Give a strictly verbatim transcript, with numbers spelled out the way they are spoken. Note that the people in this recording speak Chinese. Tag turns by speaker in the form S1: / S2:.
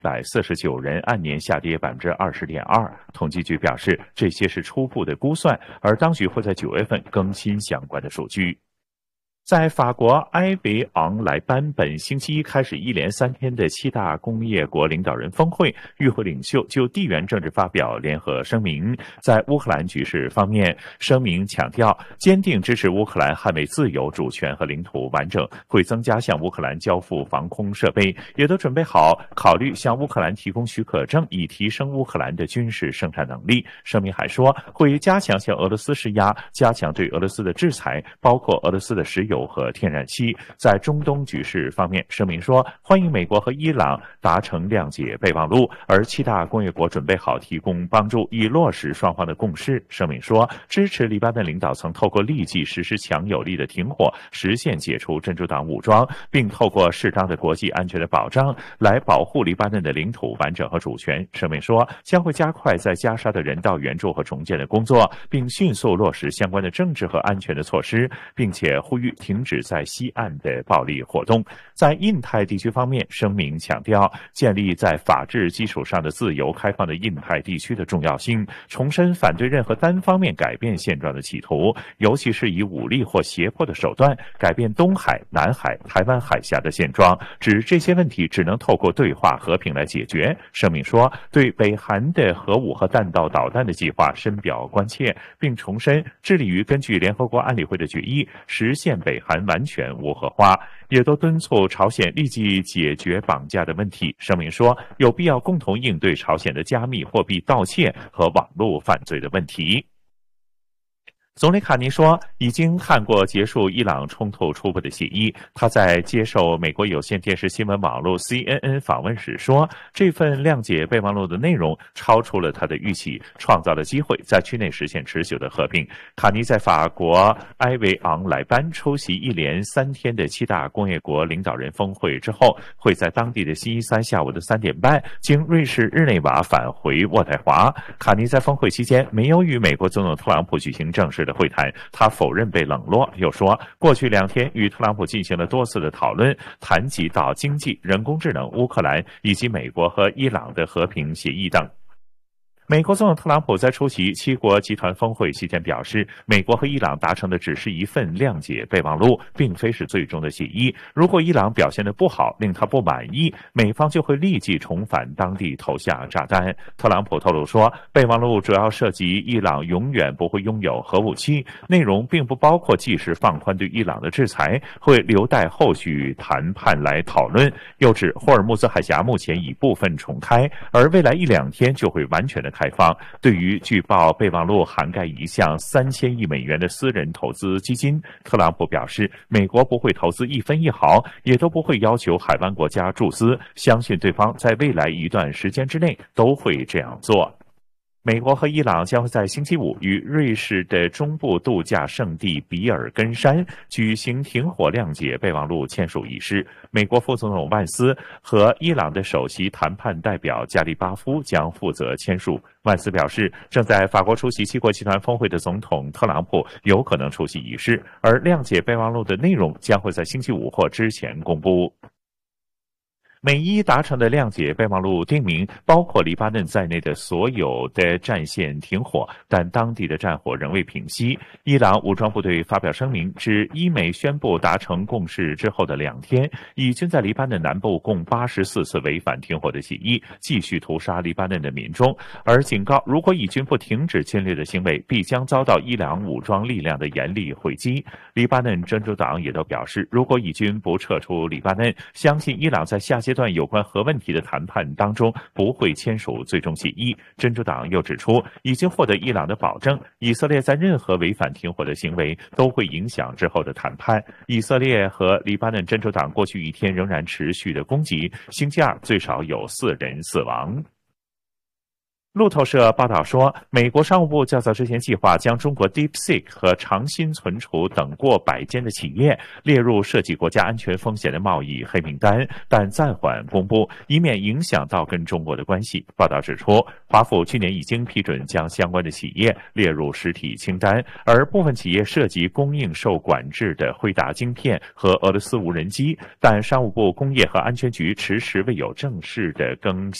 S1: 百四十九人，按年下跌百分之二十点二。统计局表示，这些是初步的估算，而当局会在九月份更新相关的数据。在法国埃维昂莱班，本星期一开始一连三天的七大工业国领导人峰会，与会领袖就地缘政治发表联合声明。在乌克兰局势方面，声明强调坚定支持乌克兰捍卫自由、主权和领土完整，会增加向乌克兰交付防空设备，也都准备好考虑向乌克兰提供许可证，以提升乌克兰的军事生产能力。声明还说，会加强向俄罗斯施压，加强对俄罗斯的制裁，包括俄罗斯的石油和天然气。在中东局势方面，声明说欢迎美国和伊朗达成谅解备忘录，而七大工业国准备好提供帮助，以落实双方的共识。声明说支持黎巴嫩领导层透过立即实施强有力的停火，实现解除真主党武装，并透过适当的国际安全的保障来保护黎巴嫩的领土完整和主权。声明说将会加快在加沙的人道援助和重建的工作，并迅速落实相关的政治和安全的措施，并且呼吁停止在西岸的暴力活动。在印太地区方面，声明强调建立在法治基础上的自由开放的印太地区的重要性，重申反对任何单方面改变现状的企图，尤其是以武力或胁迫的手段改变东海、南海、台湾海峡的现状，指这些问题只能透过对话和平来解决。声明说对北韩的核武和弹道导弹的计划深表关切，并重申致力于根据联合国安理会的决议实现北韩完全无核化，也都敦促朝鲜立即解决绑架的问题。声明说有必要共同应对朝鲜的加密货币盗窃和网络犯罪的问题。总理卡尼说已经看过结束伊朗冲突初步的协议。他在接受美国有线电视新闻网络 C N N 访问时说，这份谅解备忘录的内容超出了他的预期，创造了机会在区内实现持久的和平。卡尼在法国埃维昂莱班出席一连三天的七大工业国领导人峰会之后，会在当地的星期三下午的三点半经瑞士日内瓦返回渥太华。卡尼在峰会期间没有与美国总统特朗普举行正式的会谈，他否认被冷落，又说过去两天与特朗普进行了多次的讨论，谈及到经济、人工智能、乌克兰以及美国和伊朗的和平协议等。美国总统特朗普在出席七国集团峰会期间表示，美国和伊朗达成的只是一份谅解备忘录，并非是最终的协议。如果伊朗表现得不好，令他不满意，美方就会立即重返当地投下炸弹。特朗普透露说，备忘录主要涉及伊朗永远不会拥有核武器，内容并不包括即时放宽对伊朗的制裁，会留待后续谈判来讨论。又指霍尔木兹海峡目前已部分重开，而未来一两天就会完全的开放。对于据报备忘录涵盖一项三千亿美元的私人投资基金，特朗普表示，美国不会投资一分一毫，也都不会要求海湾国家注资，相信对方在未来一段时间之内都会这样做。美国和伊朗将会在星期五与瑞士的中部度假胜地比尔根山举行停火谅解备忘录签署仪式。美国副总统万斯和伊朗的首席谈判代表加利巴夫将负责签署。万斯表示，正在法国出席七国集团峰会的总统特朗普有可能出席仪式，而谅解备忘录的内容将会在星期五或之前公布。美伊达成的谅解备忘录定明，包括黎巴嫩在内的所有的战线停火，但当地的战火仍未平息。伊朗武装部队发表声明，指伊美宣布达成共识之后的两天，以军在黎巴嫩南部共八十四次违反停火的协议，继续屠杀黎巴嫩的民众，而警告如果以军不停止侵略的行为，必将遭到伊朗武装力量的严厉回击。黎巴嫩真主党也都表示，如果以军不撤出黎巴嫩，相信伊朗在下阶段有关核问题的谈判当中不会签署最终协议。真主党又指出，已经获得伊朗的保证，以色列在任何违反停火的行为都会影响之后的谈判。以色列和黎巴嫩真主党过去一天仍然持续的攻击，星期二最少有四人死亡。 路透社报道说，美国商务部较早之前计划将中国 DeepSeek 和长鑫存储等过百间的企业列入涉及国家安全风险的贸易黑名单，但暂缓公布，以免影响到跟中国的关系。报道指出，华府去年已经批准将相关的企业列入实体清单，而部分企业涉及供应受管制的辉达晶片和俄罗斯无人机，但商务部工业和安全局迟迟未有正式的更新。